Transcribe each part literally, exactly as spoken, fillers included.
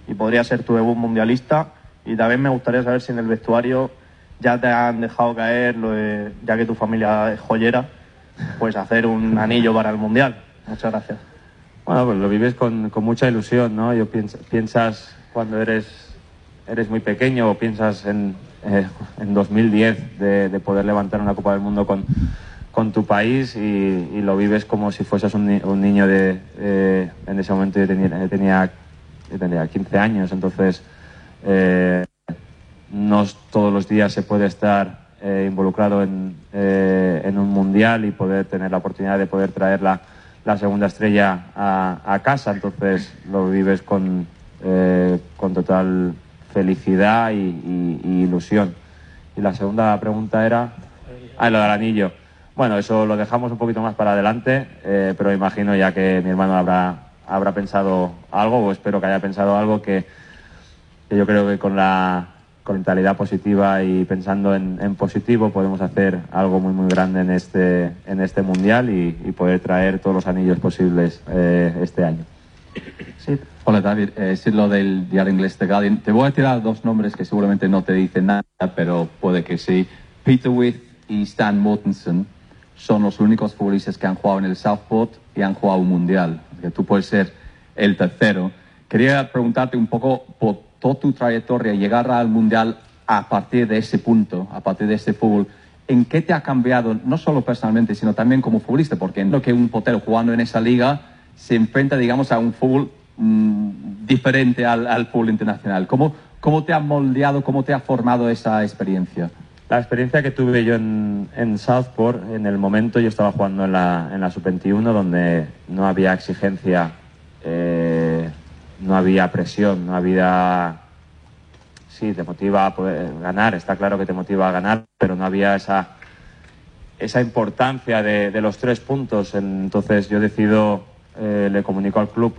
y podría ser tu debut mundialista. Y también me gustaría saber si en el vestuario ya te han dejado caer, lo de, ya que tu familia es joyera, pues hacer un anillo para el Mundial. Muchas gracias. Bueno, pues lo vives con, con mucha ilusión, ¿no? Yo pienso, piensas cuando eres, eres muy pequeño o piensas en, eh, en dos mil diez de, de poder levantar una Copa del Mundo con, con tu país y, y lo vives como si fueses un, ni, un niño de... Eh, en ese momento yo tenía, tenía, yo tenía quince años, entonces... Eh, no todos los días se puede estar eh, involucrado en, eh, en un mundial y poder tener la oportunidad de poder traer la, la segunda estrella a, a casa, entonces lo vives con, eh, con total felicidad y, y, y ilusión. Y la segunda pregunta era ah, lo del anillo. Bueno, eso lo dejamos un poquito más para adelante, eh, pero imagino ya que mi hermano habrá, habrá pensado algo, o espero que haya pensado algo que que yo creo que con la con mentalidad positiva y pensando en, en positivo podemos hacer algo muy muy grande en este en este mundial y, y poder traer todos los anillos posibles eh, este año. Sí. Hola David, eh, es lo del diario inglés The Guardian. Te voy a tirar dos nombres que seguramente no te dicen nada, pero puede que sí. Peter With y Stan Mortensen son los únicos futbolistas que han jugado en el Southport y han jugado un mundial. Que tú puedes ser el tercero. Quería preguntarte un poco por toda tu trayectoria, llegar al Mundial a partir de ese punto, a partir de ese fútbol, ¿en qué te ha cambiado, no solo personalmente, sino también como futbolista? Porque entiendo que un portero jugando en esa liga se enfrenta, digamos, a un fútbol mmm, diferente al, al fútbol internacional. ¿Cómo, ¿Cómo te ha moldeado, cómo te ha formado esa experiencia? La experiencia que tuve yo en, en Southport, en el momento yo estaba jugando en la, en la sub veintiuno, donde no había exigencia, eh, no había presión, no había... Sí, te motiva a poder ganar, está claro que te motiva a ganar, pero no había esa, esa importancia de, de los tres puntos. Entonces yo decido, eh, le comunico al club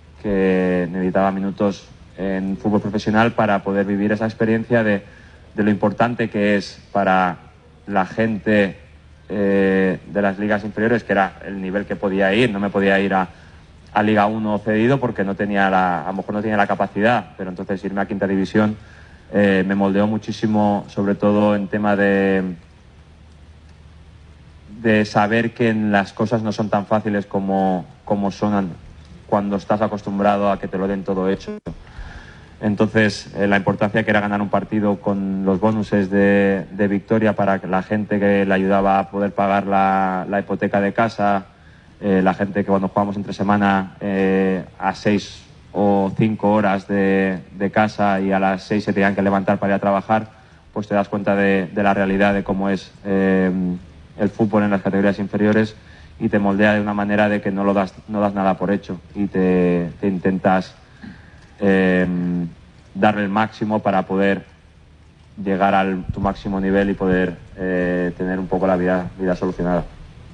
que necesitaba minutos en fútbol profesional para poder vivir esa experiencia de, de lo importante que es para la gente eh, de las ligas inferiores, que era el nivel que podía ir. No me podía ir a a Liga uno cedido porque no tenía la, a lo mejor no tenía la capacidad, pero entonces irme a quinta división eh, me moldeó muchísimo, sobre todo en tema de de saber que las cosas no son tan fáciles como, como son cuando estás acostumbrado a que te lo den todo hecho. Entonces eh, la importancia que era ganar un partido con los bonuses de, de victoria para la gente que le ayudaba a poder pagar la, la hipoteca de casa. Eh, la gente que cuando jugamos entre semana eh, a seis o cinco horas de, de casa y a las seis se tenían que levantar para ir a trabajar, pues te das cuenta de, de la realidad de cómo es eh, el fútbol en las categorías inferiores y te moldea de una manera de que no lo das, no das nada por hecho y te, te intentas eh, darle el máximo para poder llegar a tu máximo nivel y poder eh, tener un poco la vida, vida solucionada.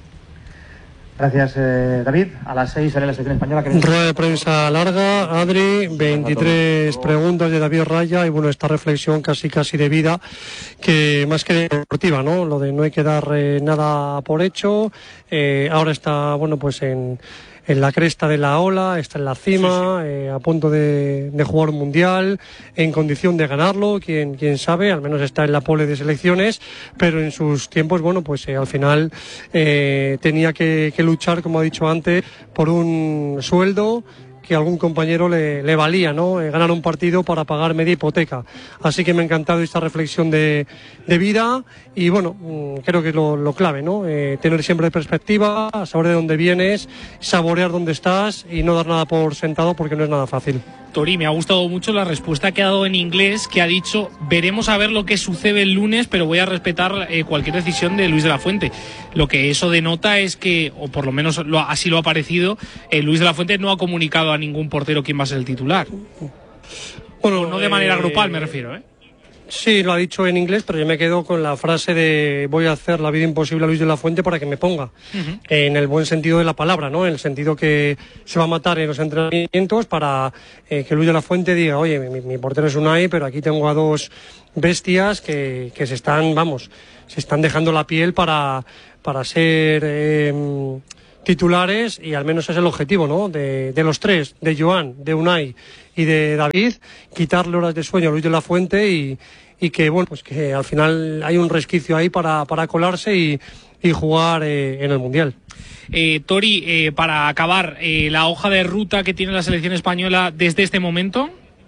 Gracias, eh, David. A las seis sale la sección española. Rueda de prensa larga, Adri, veintitrés preguntas de David Raya y bueno, esta reflexión casi casi de vida, que más que deportiva, ¿no? Lo de no hay que dar eh, nada por hecho. Eh, ahora está, bueno, pues en, en la cresta de la ola, está en la cima, sí, sí. Eh, a punto de, de jugar un mundial, en condición de ganarlo, quién, quién sabe, al menos está en la pole de selecciones, pero en sus tiempos, bueno, pues eh, al final eh, tenía que, que luchar, como ha dicho antes, por un sueldo que a algún compañero le, le valía, ¿no? Eh, ganar un partido para pagar media hipoteca. Así que me ha encantado esta reflexión de, de vida y bueno, mmm, creo que es lo, lo clave, ¿no? Eh, tener siempre perspectiva, saber de dónde vienes, saborear dónde estás y no dar nada por sentado porque no es nada fácil. Tori, me ha gustado mucho la respuesta que ha dado en inglés, que ha dicho, veremos a ver lo que sucede el lunes, pero voy a respetar eh, cualquier decisión de Luis de la Fuente. Lo que eso denota es que, o por lo menos lo, así lo ha parecido, eh, Luis de la Fuente no ha comunicado a ningún portero quién va a ser el titular. Bueno, no de manera eh, grupal me refiero, ¿eh? Sí, lo ha dicho en inglés, pero yo me quedo con la frase de voy a hacer la vida imposible a Luis de la Fuente para que me ponga. Uh-huh. En el buen sentido de la palabra, ¿no? En el sentido que se va a matar en los entrenamientos para eh, que Luis de la Fuente diga, oye, mi, mi portero es Unai, pero aquí tengo a dos bestias que, que se están, vamos, se están dejando la piel para, para ser... Eh, titulares, y al menos es el objetivo, ¿no? De, de los tres, de Joan, de Unai y de David, quitarle horas de sueño a Luis de la Fuente y, y que, bueno, pues que al final hay un resquicio ahí para, para colarse y, y jugar eh, en el Mundial. Eh, Tori, eh, para acabar, eh, la hoja de ruta que tiene la selección española desde este momento.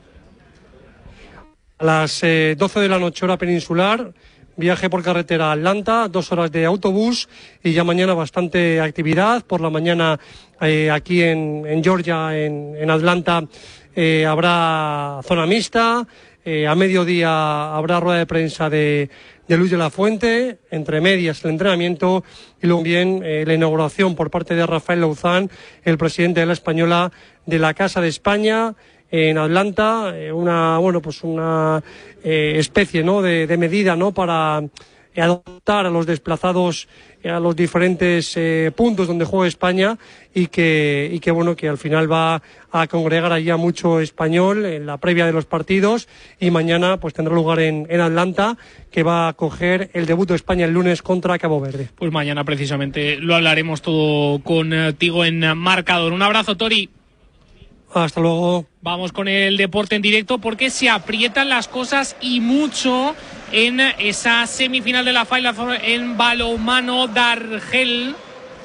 A las eh, doce de la noche, hora peninsular, viaje por carretera a Atlanta, dos horas de autobús y ya mañana bastante actividad. Por la mañana eh, aquí en, en Georgia, en, en Atlanta, eh, habrá zona mixta. Eh, a mediodía habrá rueda de prensa de, de Luis de la Fuente, entre medias el entrenamiento y luego bien eh, la inauguración por parte de Rafael Louzán, el presidente de la Española, de la Casa de España en Atlanta, eh, una bueno pues una eh, especie, ¿no?, de, de medida, ¿no?, para eh, adoptar a los desplazados eh, a los diferentes eh, puntos donde juega España y que y que bueno que al final va a congregar allí a mucho español en la previa de los partidos, y mañana pues tendrá lugar en, en Atlanta, que va a acoger el debut de España el lunes contra Cabo Verde. Pues mañana precisamente lo hablaremos todo contigo en Marcador. Un abrazo, Tori. Hasta luego. Vamos con el deporte en directo porque se aprietan las cosas y mucho en esa semifinal de la Final Four en balonmano d'Argel.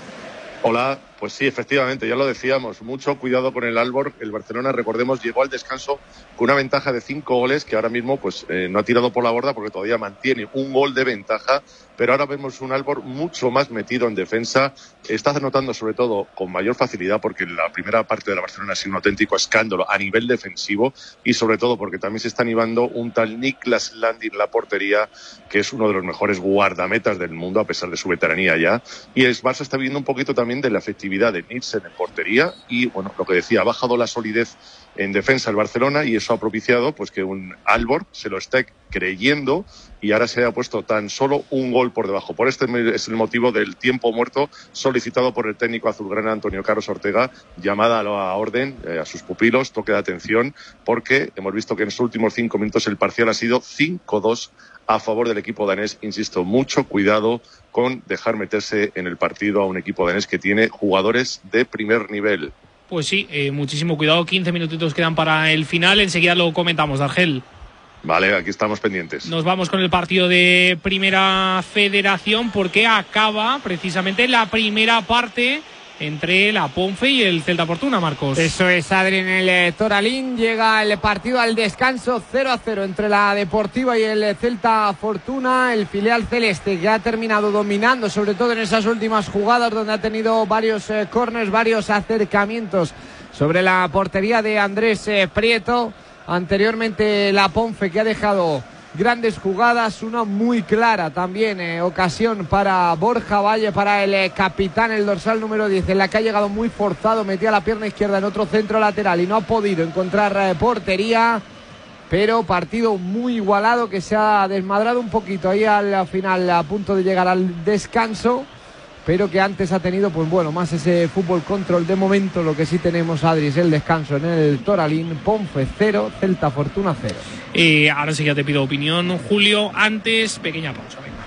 Hola, pues sí, efectivamente, ya lo decíamos, mucho cuidado con el Aalborg. El Barcelona, recordemos, llegó al descanso con una ventaja de cinco goles que ahora mismo pues eh, no ha tirado por la borda porque todavía mantiene un gol de ventaja, pero ahora vemos un Aalborg mucho más metido en defensa. Está anotando sobre todo con mayor facilidad porque la primera parte de la Barcelona ha sido un auténtico escándalo a nivel defensivo y sobre todo porque también se está animando un tal Niklas Landin en la portería, que es uno de los mejores guardametas del mundo a pesar de su veteranía ya. Y el Barça está viendo un poquito también de la efectividad de Nielsen en portería y, bueno, lo que decía, ha bajado la solidez en defensa el Barcelona y eso ha propiciado pues que un Aalborg se lo esté creyendo y ahora se haya puesto tan solo un gol por debajo. Por este es el motivo del tiempo muerto solicitado por el técnico azulgrana Antonio Carlos Ortega, llamada a la orden eh, a sus pupilos, toque de atención, porque hemos visto que en los últimos cinco minutos el parcial ha sido cinco dos a favor del equipo danés. Insisto, mucho cuidado con dejar meterse en el partido a un equipo danés que tiene jugadores de primer nivel. Pues sí, eh, muchísimo cuidado, quince minutitos quedan para el final, enseguida lo comentamos, D'Argel. Vale, aquí estamos pendientes. Nos vamos con el partido de Primera Federación porque acaba precisamente la primera parte entre la Ponfe y el Celta Fortuna, Marcos. Eso es, Adri, en el eh, Toralín llega el partido al descanso cero a cero entre la Deportiva y el Celta Fortuna, el filial celeste que ha terminado dominando, sobre todo en esas últimas jugadas donde ha tenido varios eh, corners, varios acercamientos sobre la portería de Andrés eh, Prieto. Anteriormente la Ponfe, que ha dejado grandes jugadas, una muy clara también, eh, ocasión para Borja Valle, para el eh, capitán, el dorsal número diez, en la que ha llegado muy forzado, metía la pierna izquierda en otro centro lateral y no ha podido encontrar eh, portería, pero partido muy igualado que se ha desmadrado un poquito ahí al final, a punto de llegar al descanso, pero que antes ha tenido, pues bueno, más ese fútbol control. De momento lo que sí tenemos, Adri, es el descanso en el Toralín. Ponfe cero, Celta Fortuna cero. Eh, ahora sí ya te pido opinión, Julio. Antes, pequeña pausa, venga.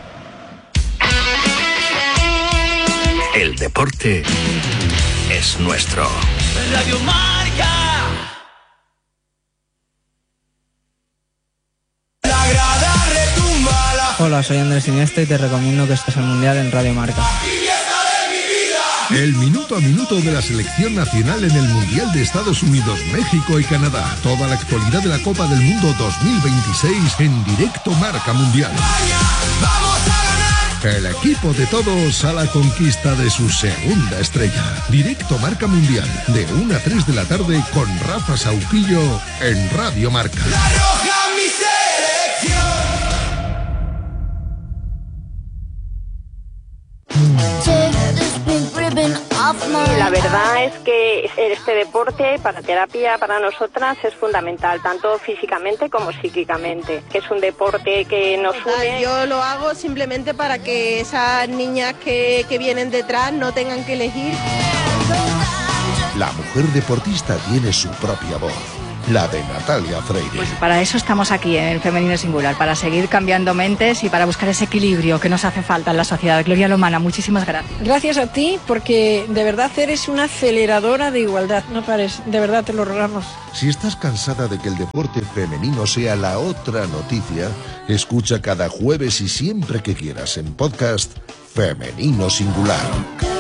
El deporte es nuestro. Radio Marca. Hola, soy Andrés Iniesta y te recomiendo que estés al Mundial en Radio Marca. El minuto a minuto de la selección nacional en el Mundial de Estados Unidos, México y Canadá. Toda la actualidad de la Copa del Mundo dos mil veintiséis en directo Marca Mundial. El equipo de todos a la conquista de su segunda estrella. Directo Marca Mundial, de una a tres de la tarde con Rafa Sauquillo en Radio Marca. La roja, mi selección. La verdad es que este deporte para terapia para nosotras es fundamental, tanto físicamente como psíquicamente, que es un deporte que nos une. Yo lo hago simplemente para que esas niñas que, que vienen detrás no tengan que elegir. La mujer deportista tiene su propia voz. la de Natalia Freire. Pues para eso estamos aquí en el Femenino Singular, para seguir cambiando mentes y para buscar ese equilibrio que nos hace falta en la sociedad. Gloria Lomana, muchísimas gracias. Gracias a ti, porque de verdad eres una aceleradora de igualdad. No pares, de verdad te lo rogamos. Si estás cansada de que el deporte femenino sea la otra noticia, escucha cada jueves y siempre que quieras en podcast Femenino Singular.